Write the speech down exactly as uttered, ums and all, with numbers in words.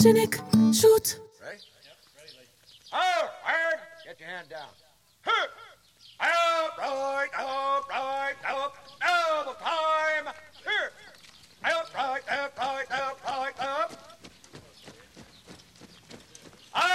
Janik, shoot. Ready? Yep, ready, lady. Oh, hard. Get your hand down. Huh. Out, right, out, right.